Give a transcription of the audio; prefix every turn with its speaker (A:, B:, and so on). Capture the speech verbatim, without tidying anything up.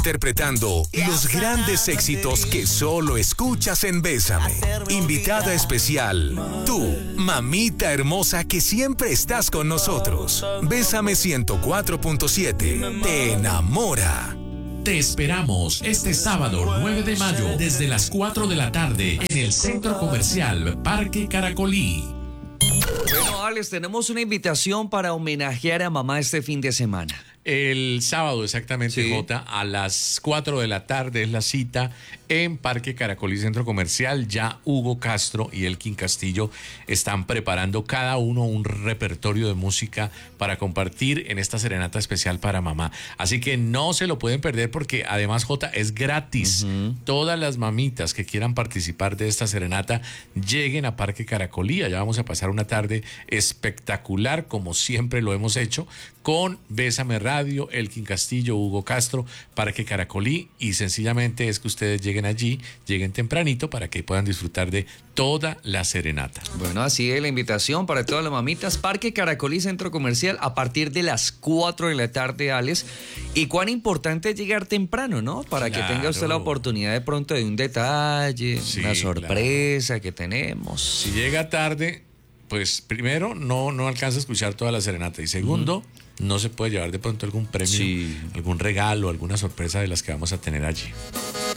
A: Interpretando los grandes éxitos que solo escuchas en Bésame. Invitada especial, tú, mamita hermosa que siempre estás con nosotros. Bésame ciento cuatro punto siete. Te enamora.
B: Te esperamos este sábado nueve de mayo desde las cuatro de la tarde en el Centro Comercial Parque Caracolí.
C: Bueno, Alex, tenemos una invitación para homenajear a mamá este fin de semana.
D: El sábado exactamente,
C: Sí.
D: Jota, a las cuatro de la tarde es la cita en Parque Caracolí Centro Comercial. Ya Hugo Castro y Elkin Castillo están preparando cada uno un repertorio de música para compartir en esta serenata especial para mamá. Así que no se lo pueden perder porque además, Jota, es gratis. Uh-huh. Todas las mamitas que quieran participar de esta serenata lleguen a Parque Caracolí. Allá vamos a pasar una tarde espectacular, como siempre lo hemos hecho, con Bésame Radio, Elkin Castillo, Hugo Castro, Parque Caracolí, y sencillamente es que ustedes lleguen allí, lleguen tempranito para que puedan disfrutar de toda la serenata.
C: Bueno, así es la invitación para todas las mamitas. Parque Caracolí Centro Comercial a partir de las cuatro de la tarde, Alex. Y cuán importante es llegar temprano, ¿no? Para
D: Claro.
C: que tenga usted la oportunidad de pronto de un detalle,
D: Sí,
C: una sorpresa
D: claro.
C: que tenemos.
D: Si llega tarde, pues primero no, no alcanza a escuchar toda la serenata, y segundo, uh-huh. no se puede llevar de pronto algún premio,
C: sí.
D: algún regalo, alguna sorpresa de las que vamos a tener allí.